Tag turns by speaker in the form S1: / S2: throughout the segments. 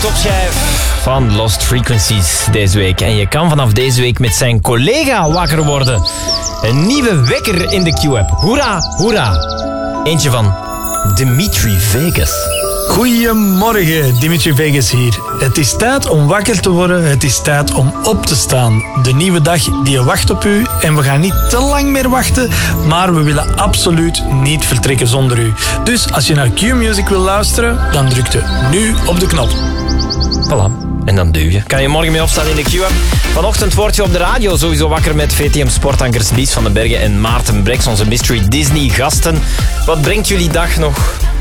S1: topschijf van Lost Frequencies deze week. En je kan vanaf deze week met zijn collega wakker worden. Een nieuwe wekker in de Q-app. Hoera, hoera. Eentje van Dimitri Vegas.
S2: Goedemorgen, Dimitri Vegas hier. Het is tijd om wakker te worden, het is tijd om op te staan. De nieuwe dag die wacht op u en we gaan niet te lang meer wachten, maar we willen absoluut niet vertrekken zonder u. Dus als je naar Q-Music wil luisteren, dan drukt u nu op de knop.
S1: Voilà. En dan duw je. Kan je morgen mee opstaan in de Q-app. Vanochtend word je op de radio sowieso wakker met VTM Sportankers Lies van den Bergen en Maarten Breks, onze Mystery Disney gasten. Wat brengt jullie dag nog?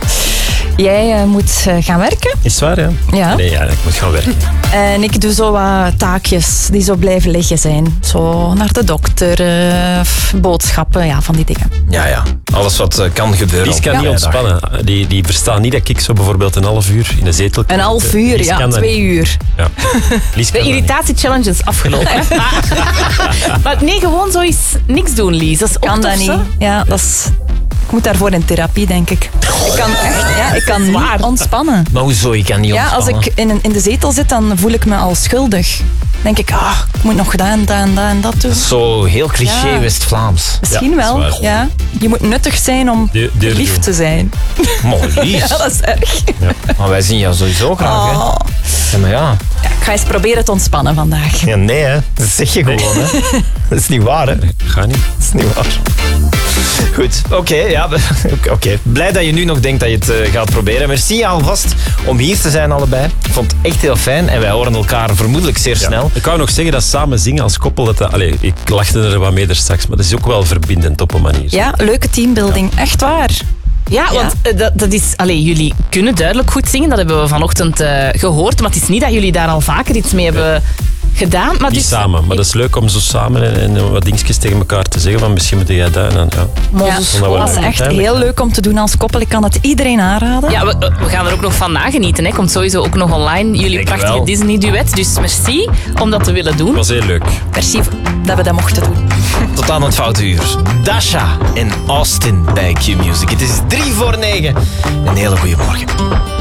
S3: Jij moet gaan werken.
S4: Is het waar, ja?
S3: Ja.
S4: Nee, ja, ik moet gaan werken.
S3: En ik doe zo wat taakjes die zo blijven liggen zijn. Zo naar de dokter, boodschappen, ja, van die dingen.
S1: Ja. Alles wat kan gebeuren.
S4: Lies kan niet ontspannen. Die verstaan niet dat ik zo bijvoorbeeld een half uur in de zetel kan.
S3: Een half uur,
S4: Lies
S3: ja, 2 uur.
S4: Ja. Lies
S5: De irritatie-challenge is afgelopen. Maar nee, gewoon zoiets niks doen, Lies. Dat is ook
S3: Kan
S5: tof,
S3: dat niet.
S5: zo.
S3: Ja, dat is... Ik moet daarvoor in therapie, denk ik. Ik kan echt, ja, ik kan niet ontspannen.
S1: Maar hoezo? Je kan niet
S3: Ja, als
S1: ontspannen.
S3: ik in de zetel zit, dan voel ik me al schuldig. Dan denk ik, ik moet nog gedaan, dat doen.
S1: Zo heel cliché
S3: Ja.
S1: West-Vlaams.
S3: Misschien
S4: Ja,
S3: wel,
S4: dat is waar.
S3: ja. Je moet nuttig zijn om
S4: Deur
S3: lief
S4: doen.
S3: te zijn.
S1: Mooi, Lies.
S3: Ja, dat is erg.
S1: Maar wij zien jou sowieso graag, hè.
S3: Oh.
S1: Ja, maar ja.
S3: Ja, ik ga eens proberen te ontspannen vandaag.
S1: Ja, nee, hè. Dat zeg je gewoon, hè. Dat is niet waar, hè. Dat
S4: Ga niet.
S1: is niet waar. Goed, oké. Blij dat je nu nog denkt dat je het gaat proberen. Merci alvast om hier te zijn allebei. Ik vond het echt heel fijn en wij horen elkaar vermoedelijk zeer snel.
S4: Ik wou nog zeggen dat samen zingen als koppel, ik lachte er wat mee straks, maar dat is ook wel verbindend op een manier.
S3: Ja, leuke teambuilding. Echt waar.
S5: Ja, want dat is... jullie kunnen duidelijk goed zingen. Dat hebben we vanochtend gehoord. Maar het is niet dat jullie daar al vaker iets mee hebben gedaan. Maar
S4: Niet
S5: dus,
S4: samen, maar dat is leuk om zo samen en wat dingetjes tegen elkaar te zeggen, van misschien moet jij dat en dan, ja.
S5: Mozes,
S4: dat wel
S3: Dat is
S4: leuk.
S3: echt
S4: Uiteindelijk.
S3: heel leuk om te doen als koppel. Ik kan het iedereen aanraden.
S5: Ja, we gaan er ook nog van nagenieten. Hè. Komt sowieso ook nog online. Jullie
S1: Ik
S5: prachtige
S1: wel.
S5: Disney-duet. Dus merci om dat te willen doen.
S4: Het was heel leuk.
S3: Merci dat we dat mochten doen.
S1: Tot aan het foute uur. Dasha en Austin bij Q-Music. Het is 8:03. Een hele goede morgen.